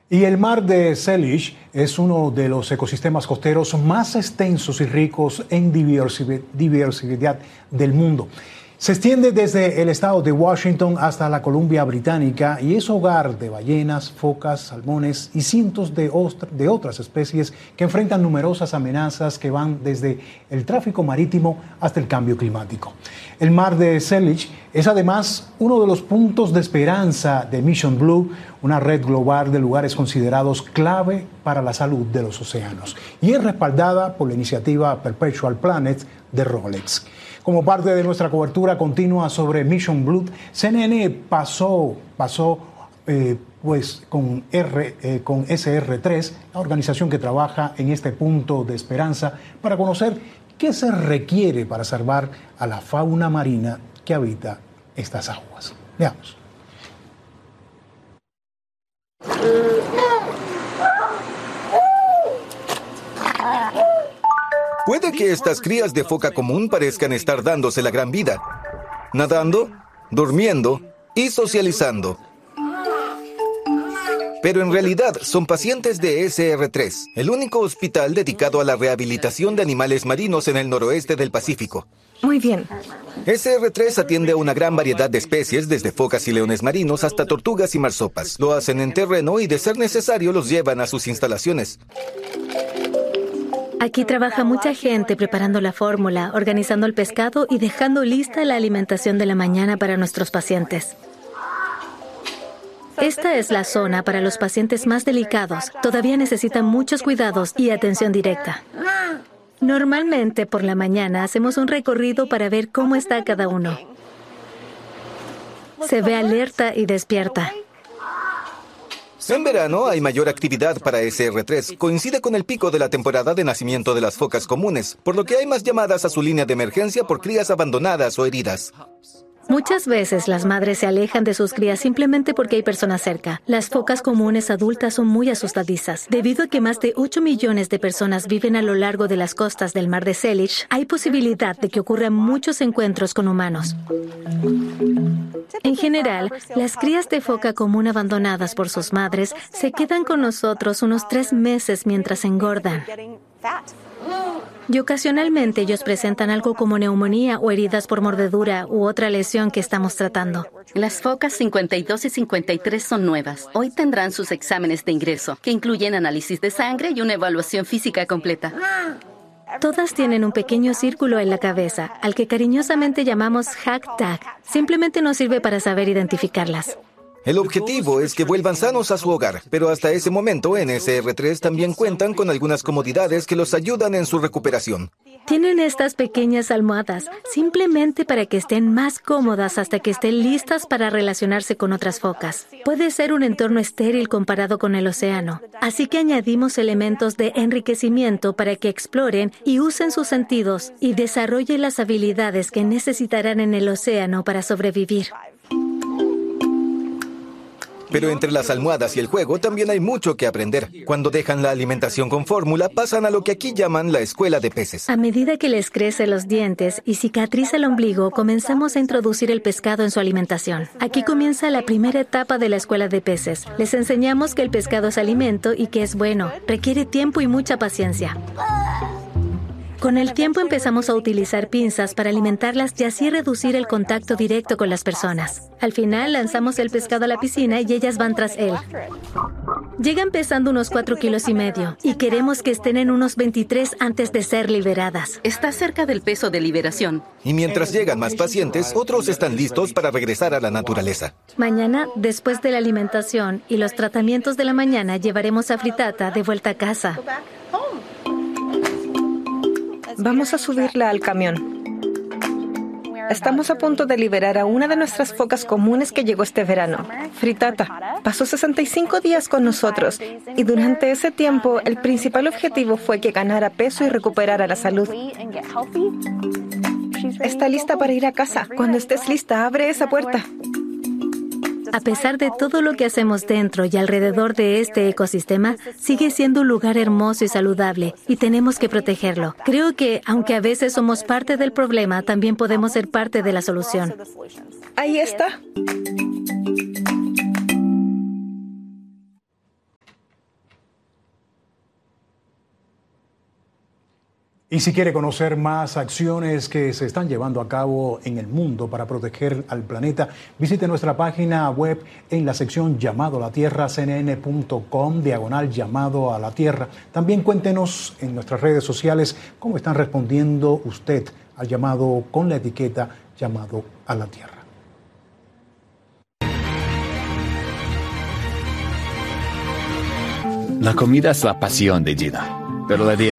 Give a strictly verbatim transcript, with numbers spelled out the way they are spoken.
Y el mar de Selish es uno de los ecosistemas costeros más extensos y ricos en diversidad del mundo. Se extiende desde el estado de Washington hasta la Columbia Británica y es hogar de ballenas, focas, salmones y cientos de, de otras especies que enfrentan numerosas amenazas que van desde el tráfico marítimo hasta el cambio climático. El mar de Selish es además uno de los puntos de esperanza de Mission Blue, una red global de lugares considerados clave para la salud de los océanos, y es respaldada por la iniciativa Perpetual Planet de Rolex. Como parte de nuestra cobertura continua sobre Mission Blue, C N N pasó, pasó eh, pues con, R, eh, con S R tres, la organización que trabaja en este punto de esperanza, para conocer qué se requiere para salvar a la fauna marina que habita estas aguas. Veamos. Puede que estas crías de foca común parezcan estar dándose la gran vida, nadando, durmiendo y socializando. Pero en realidad son pacientes de S R tres, el único hospital dedicado a la rehabilitación de animales marinos en el noroeste del Pacífico. Muy bien. S R tres atiende a una gran variedad de especies, desde focas y leones marinos hasta tortugas y marsopas. Lo hacen en terreno y, de ser necesario, los llevan a sus instalaciones. Aquí trabaja mucha gente preparando la fórmula, organizando el pescado y dejando lista la alimentación de la mañana para nuestros pacientes. Esta es la zona para los pacientes más delicados. Todavía necesitan muchos cuidados y atención directa. Normalmente por la mañana hacemos un recorrido para ver cómo está cada uno. Se ve alerta y despierta. En verano hay mayor actividad para S R tres. Coincide con el pico de la temporada de nacimiento de las focas comunes, por lo que hay más llamadas a su línea de emergencia por crías abandonadas o heridas. Muchas veces las madres se alejan de sus crías simplemente porque hay personas cerca. Las focas comunes adultas son muy asustadizas. Debido a que más de ocho millones de personas viven a lo largo de las costas del mar de Selish, hay posibilidad de que ocurran muchos encuentros con humanos. En general, las crías de foca común abandonadas por sus madres se quedan con nosotros unos tres meses mientras engordan. Y ocasionalmente ellos presentan algo como neumonía o heridas por mordedura u otra lesión que estamos tratando. Las focas cincuenta y dos y cincuenta y tres son nuevas. Hoy tendrán sus exámenes de ingreso, que incluyen análisis de sangre y una evaluación física completa. Todas tienen un pequeño círculo en la cabeza, al que cariñosamente llamamos hack tag. Simplemente nos sirve para saber identificarlas. El objetivo es que vuelvan sanos a su hogar, pero hasta ese momento en S R tres también cuentan con algunas comodidades que los ayudan en su recuperación. Tienen estas pequeñas almohadas, simplemente para que estén más cómodas hasta que estén listas para relacionarse con otras focas. Puede ser un entorno estéril comparado con el océano, así que añadimos elementos de enriquecimiento para que exploren y usen sus sentidos y desarrollen las habilidades que necesitarán en el océano para sobrevivir. Pero entre las almohadas y el juego también hay mucho que aprender. Cuando dejan la alimentación con fórmula, pasan a lo que aquí llaman la escuela de peces. A medida que les crecen los dientes y cicatriza el ombligo, comenzamos a introducir el pescado en su alimentación. Aquí comienza la primera etapa de la escuela de peces. Les enseñamos que el pescado es alimento y que es bueno. Requiere tiempo y mucha paciencia. Con el tiempo empezamos a utilizar pinzas para alimentarlas y así reducir el contacto directo con las personas. Al final lanzamos el pescado a la piscina y ellas van tras él. Llegan pesando unos cuatro kilos y medio y queremos que estén en unos veintitrés antes de ser liberadas. Está cerca del peso de liberación. Y mientras llegan más pacientes, otros están listos para regresar a la naturaleza. Mañana, después de la alimentación y los tratamientos de la mañana, llevaremos a Fritata de vuelta a casa. Vamos a subirla al camión. Estamos a punto de liberar a una de nuestras focas comunes que llegó este verano, Fritata. Pasó sesenta y cinco días con nosotros y durante ese tiempo el principal objetivo fue que ganara peso y recuperara la salud. Está lista para ir a casa. Cuando estés lista, abre esa puerta. A pesar de todo lo que hacemos dentro y alrededor de este ecosistema, sigue siendo un lugar hermoso y saludable, y tenemos que protegerlo. Creo que, aunque a veces somos parte del problema, también podemos ser parte de la solución. Ahí está. Y si quiere conocer más acciones que se están llevando a cabo en el mundo para proteger al planeta, visite nuestra página web en la sección Llamado a la Tierra, c n n punto com, diagonal Llamado a la Tierra. También cuéntenos en nuestras redes sociales cómo están respondiendo usted al llamado con la etiqueta Llamado a la Tierra. La comida es la pasión de Gina, pero la